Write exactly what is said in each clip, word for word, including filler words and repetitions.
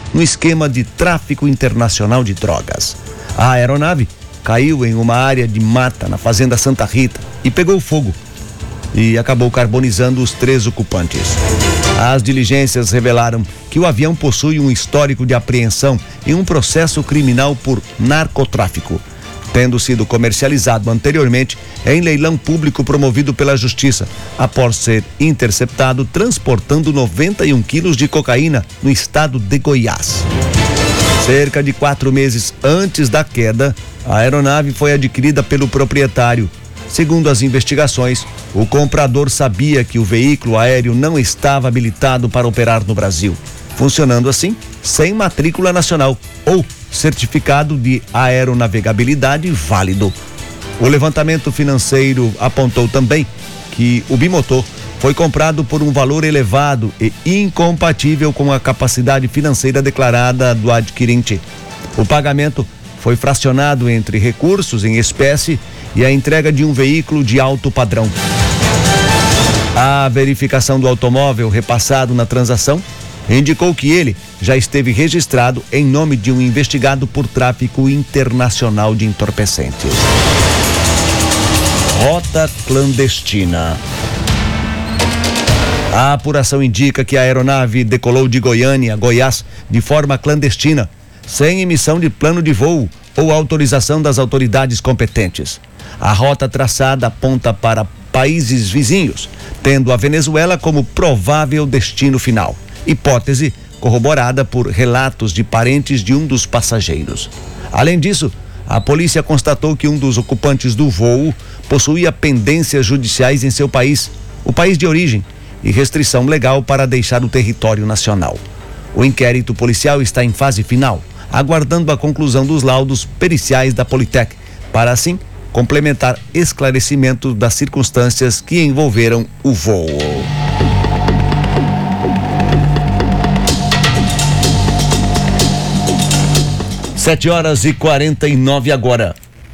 no esquema de tráfico internacional de drogas. A aeronave caiu em uma área de mata na fazenda Santa Rita e pegou fogo e acabou carbonizando os três ocupantes. As diligências revelaram que o avião possui um histórico de apreensão em um processo criminal por narcotráfico, tendo sido comercializado anteriormente em leilão público promovido pela Justiça, após ser interceptado transportando noventa e um quilos de cocaína no estado de Goiás. Cerca de quatro meses antes da queda, a aeronave foi adquirida pelo proprietário. Segundo as investigações, o comprador sabia que o veículo aéreo não estava habilitado para operar no Brasil, funcionando assim sem matrícula nacional ou certificado de aeronavegabilidade válido. O levantamento financeiro apontou também que o bimotor foi comprado por um valor elevado e incompatível com a capacidade financeira declarada do adquirente. O pagamento foi fracionado entre recursos em espécie e a entrega de um veículo de alto padrão. A verificação do automóvel repassado na transação indicou que ele já esteve registrado em nome de um investigado por tráfico internacional de entorpecentes. Rota clandestina. A apuração indica que a aeronave decolou de Goiânia, Goiás, de forma clandestina, sem emissão de plano de voo ou autorização das autoridades competentes. A rota traçada aponta para países vizinhos, tendo a Venezuela como provável destino final. Hipótese corroborada por relatos de parentes de um dos passageiros. Além disso, a polícia constatou que um dos ocupantes do voo possuía pendências judiciais em seu país, o país de origem, e restrição legal para deixar o território nacional. O inquérito policial está em fase final, aguardando a conclusão dos laudos periciais da Politec, para assim complementar esclarecimento das circunstâncias que envolveram o voo. Sete horas e quarenta e nove agora.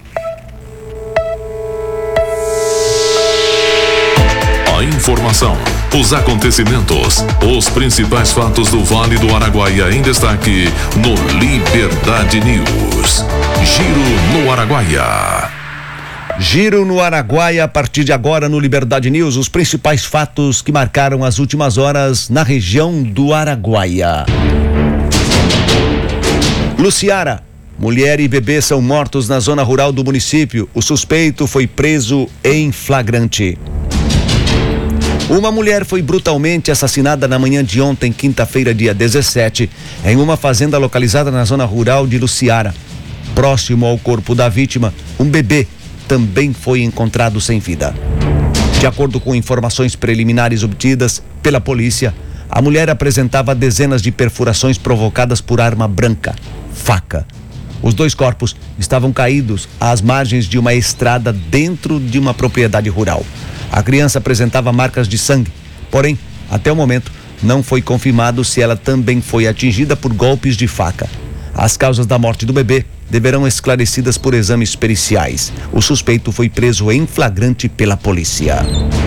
A informação, os acontecimentos, os principais fatos do Vale do Araguaia em destaque no Liberdade News. Giro no Araguaia. Giro no Araguaia, a partir de agora no Liberdade News, os principais fatos que marcaram as últimas horas na região do Araguaia. Luciara, mulher e bebê são mortos na zona rural do município. O suspeito foi preso em flagrante. Uma mulher foi brutalmente assassinada na manhã de ontem, quinta-feira, dia dezessete, em uma fazenda localizada na zona rural de Luciara. Próximo ao corpo da vítima, um bebê também foi encontrado sem vida. De acordo com informações preliminares obtidas pela polícia, a mulher apresentava dezenas de perfurações provocadas por arma branca, faca. Os dois corpos estavam caídos às margens de uma estrada dentro de uma propriedade rural. A criança apresentava marcas de sangue, porém, até o momento, não foi confirmado se ela também foi atingida por golpes de faca. As causas da morte do bebê deverão esclarecidas por exames periciais. O suspeito foi preso em flagrante pela polícia.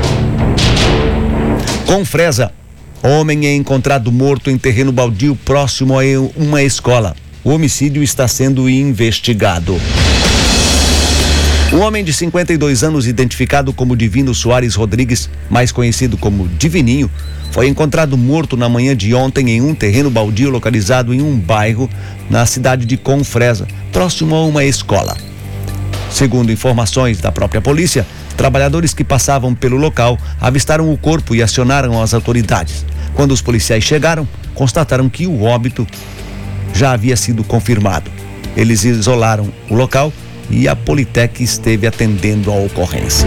Confresa, homem é encontrado morto em terreno baldio próximo a uma escola. O homicídio está sendo investigado. Um homem de cinquenta e dois anos, identificado como Divino Soares Rodrigues, mais conhecido como Divininho, foi encontrado morto na manhã de ontem em um terreno baldio localizado em um bairro na cidade de Confresa, próximo a uma escola. Segundo informações da própria polícia, trabalhadores que passavam pelo local avistaram o corpo e acionaram as autoridades. Quando os policiais chegaram, constataram que o óbito já havia sido confirmado. Eles isolaram o local e a Politec esteve atendendo a ocorrência.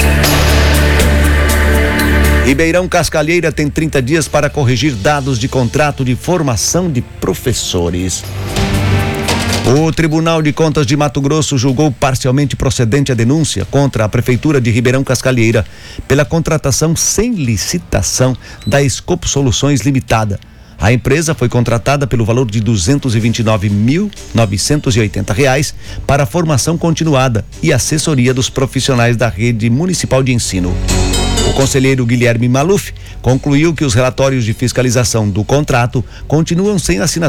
Ribeirão Cascalheira tem trinta dias para corrigir dados de contrato de formação de professores. O Tribunal de Contas de Mato Grosso julgou parcialmente procedente a denúncia contra a Prefeitura de Ribeirão Cascalheira pela contratação sem licitação da Escopo Soluções Limitada. A empresa foi contratada pelo valor de duzentos e vinte e nove mil novecentos e oitenta reais para formação continuada e assessoria dos profissionais da rede municipal de ensino. O conselheiro Guilherme Maluf concluiu que os relatórios de fiscalização do contrato continuam sem assinatura